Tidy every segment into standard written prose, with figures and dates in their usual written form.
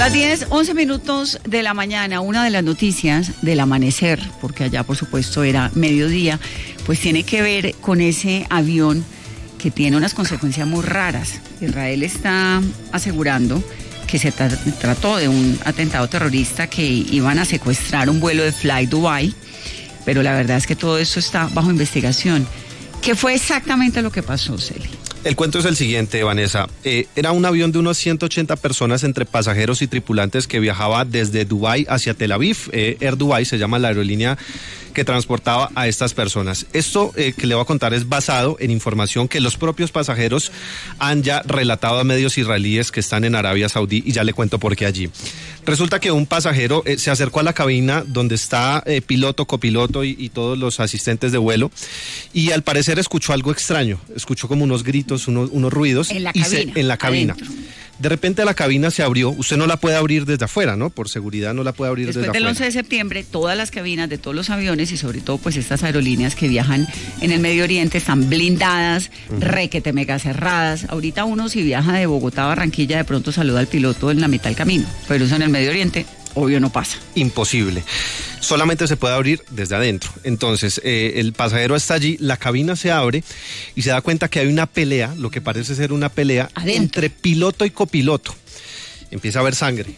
11 minutos de la mañana, una de las noticias del amanecer, porque allá por supuesto era mediodía, pues tiene que ver con ese avión que tiene unas consecuencias muy raras. Israel está asegurando que se trató de un atentado terrorista, que iban a secuestrar un vuelo de Fly Dubai, pero la verdad es que todo esto está bajo investigación. ¿Qué fue exactamente lo que pasó, Celi? El cuento es el siguiente, Vanessa. Era un avión de unos 180 personas entre pasajeros y tripulantes que viajaba desde Dubái hacia Tel Aviv. Air Dubai se llama la aerolínea que transportaba a estas personas. Esto que le voy a contar es basado en información que los propios pasajeros han ya relatado a medios israelíes que están en Arabia Saudí, y ya le cuento por qué allí. Resulta que un pasajero se acercó a la cabina donde está piloto, copiloto y todos los asistentes de vuelo, y al parecer escuchó algo extraño. Escuchó como unos gritos, unos ruidos en la cabina. Adentro. De repente la cabina se abrió. Usted no la puede abrir desde afuera, ¿no? Por seguridad no la puede abrir desde afuera. Después del 11 de septiembre, todas las cabinas de todos los aviones, y sobre todo pues estas aerolíneas que viajan en el Medio Oriente, están blindadas, requete mega cerradas. Ahorita uno, si viaja de Bogotá a Barranquilla, de pronto saluda al piloto en la mitad del camino, pero eso en el Medio Oriente obvio no pasa. Imposible. Solamente se puede abrir desde adentro. Entonces, el pasajero está allí, la cabina se abre y se da cuenta que hay una pelea, lo que parece ser una pelea adentro, entre piloto y copiloto. Empieza a haber sangre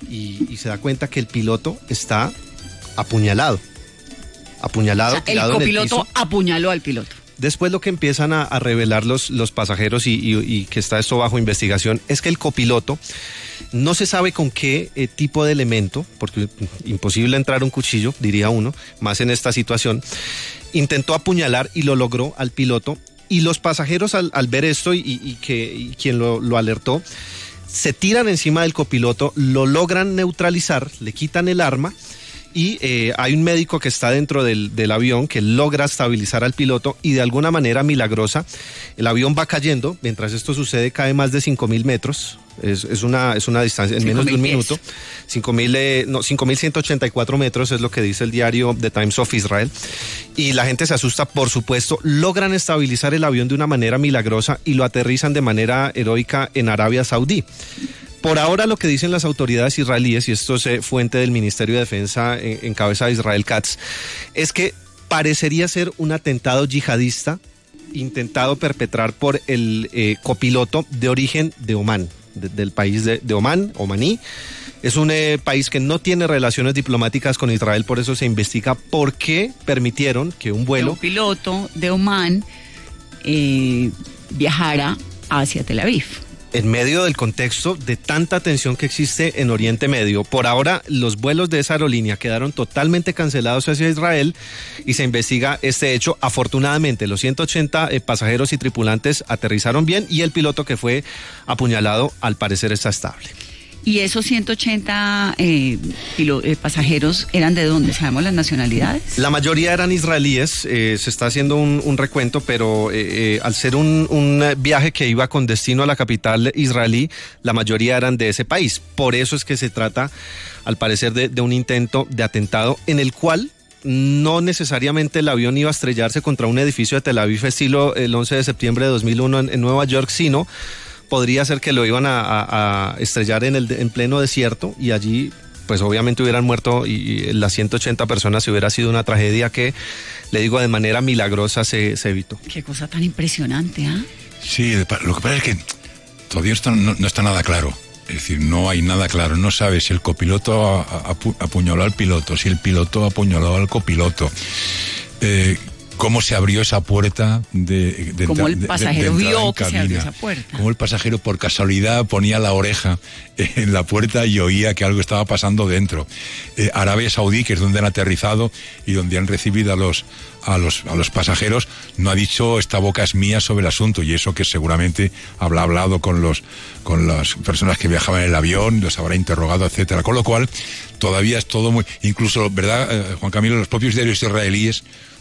y se da cuenta que el piloto está apuñalado. Apuñalado, o sea, el copiloto apuñaló al piloto. Después lo que empiezan a revelar los pasajeros y que está esto bajo investigación es que el copiloto no se sabe con qué tipo de elemento, porque imposible entrar un cuchillo, diría uno, más en esta situación, intentó apuñalar y lo logró al piloto, y los pasajeros al ver esto y quien lo alertó, se tiran encima del copiloto, lo logran neutralizar, le quitan el arma. Y hay un médico que está dentro del avión que logra estabilizar al piloto, y de alguna manera milagrosa el avión va cayendo. Mientras esto sucede, cae más de 5.000 metros. Es una distancia en menos de un minuto. 5.184 metros es lo que dice el diario The Times of Israel. Y la gente se asusta, por supuesto. Logran estabilizar el avión de una manera milagrosa y lo aterrizan de manera heroica en Arabia Saudí. Por ahora lo que dicen las autoridades israelíes, y esto es fuente del Ministerio de Defensa en cabeza de Israel Katz, es que parecería ser un atentado yihadista intentado perpetrar por el copiloto de origen de Omán, del país de Omán, omaní. Es un país que no tiene relaciones diplomáticas con Israel, por eso se investiga por qué permitieron que un vuelo... Un piloto de Omán viajara hacia Tel Aviv. En medio del contexto de tanta tensión que existe en Oriente Medio. Por ahora, los vuelos de esa aerolínea quedaron totalmente cancelados hacia Israel y se investiga este hecho. Afortunadamente, los 180 pasajeros y tripulantes aterrizaron bien, y el piloto que fue apuñalado al parecer está estable. ¿Y esos 180 pasajeros eran de dónde? ¿Sabemos las nacionalidades? La mayoría eran israelíes. Se está haciendo un recuento, pero al ser un viaje que iba con destino a la capital israelí, la mayoría eran de ese país. Por eso es que se trata, al parecer, de un intento de atentado en el cual no necesariamente el avión iba a estrellarse contra un edificio de Tel Aviv estilo el 11 de septiembre de 2001 en Nueva York, sino podría ser que lo iban a estrellar en pleno desierto, y allí pues obviamente hubieran muerto, y las 180 personas, si hubiera sido una tragedia que, le digo, de manera milagrosa se evitó. Qué cosa tan impresionante, ¿ah? Sí, lo que pasa es que todavía esto no está nada claro. Es decir, no hay nada claro. No sabes si el copiloto apuñaló al piloto, si el piloto apuñaló al copiloto. Cómo se abrió esa puerta de cómo el pasajero vio que se abrió esa puerta. Cómo el pasajero por casualidad ponía la oreja en la puerta y oía que algo estaba pasando dentro. Arabia Saudí, que es donde han aterrizado y donde han recibido a los pasajeros, no ha dicho esta boca es mía sobre el asunto, y eso que seguramente habrá hablado con las personas que viajaban en el avión, los habrá interrogado, etcétera. Con lo cual todavía es todo muy, incluso, ¿verdad, Juan Camilo? Los propios diarios israelíes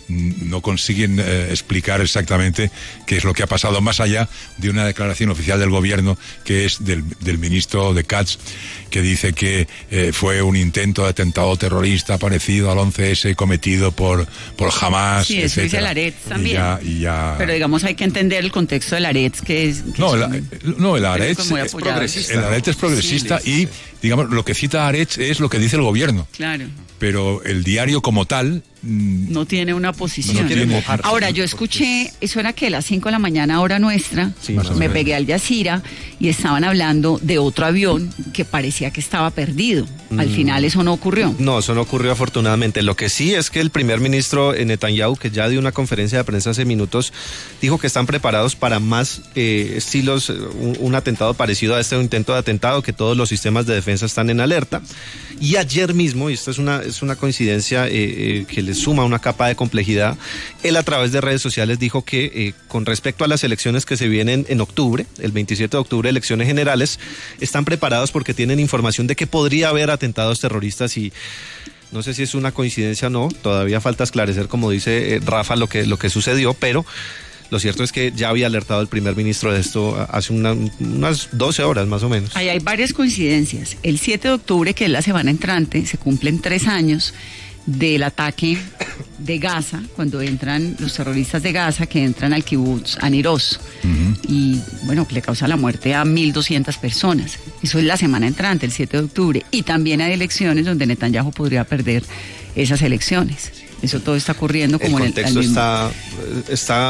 no consiguen explicar exactamente qué es lo que ha pasado, más allá de una declaración oficial del gobierno que es del ministro de Katz, que dice que fue un intento de atentado terrorista parecido al 11S cometido por Hamas. Sí, eso dice el Haaretz también. Pero digamos hay que entender el contexto del Haaretz, que es... el Haaretz es progresista. El Haaretz es progresista y, digamos, lo que cita Haaretz es lo que dice el gobierno. Claro. Pero el diario como tal... no tiene una posición. Ahora, yo escuché, eso era que a las 5 de la mañana, hora nuestra, me pegué al Jazeera y estaban hablando de otro avión que parecía que estaba perdido. Al final eso no ocurrió. No, eso no ocurrió afortunadamente. Lo que sí es que el primer ministro Netanyahu, que ya dio una conferencia de prensa hace minutos, dijo que están preparados para más estilos, un atentado parecido a este intento de atentado, que todos los sistemas de defensa están en alerta. Y ayer mismo, y esta es una coincidencia que le suma una capa de complejidad, él a través de redes sociales dijo que con respecto a las elecciones que se vienen en octubre, el 27 de octubre, elecciones generales, están preparados porque tienen información de que podría haber atentados terroristas y no sé si es una coincidencia o no, todavía falta esclarecer, como dice Rafa, lo que sucedió, pero lo cierto es que ya había alertado el primer ministro de esto hace unas 12 horas más o menos. Ahí hay varias coincidencias. El 7 de octubre, que es la semana entrante, se cumplen 3 años del ataque de Gaza, cuando entran los terroristas de Gaza, que entran al kibutz Nir Oz, y bueno, le causa la muerte a 1.200 personas. Eso es la semana entrante, el 7 de octubre, y también hay elecciones donde Netanyahu podría perder esas elecciones. Eso todo está ocurriendo como el contexto está